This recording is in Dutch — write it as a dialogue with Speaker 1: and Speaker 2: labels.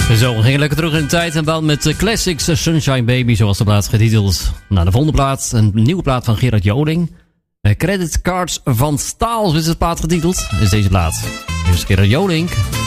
Speaker 1: Zo, we gingen lekker terug in de tijd en wel met Classics Sunshine Baby, zoals de plaat getiteld. Nou, de volgende plaat, een nieuwe plaat van Gerard Joling. Credit Cards van Staal, zo is de plaat getiteld. Is deze plaat. Hier is Gerard Joling.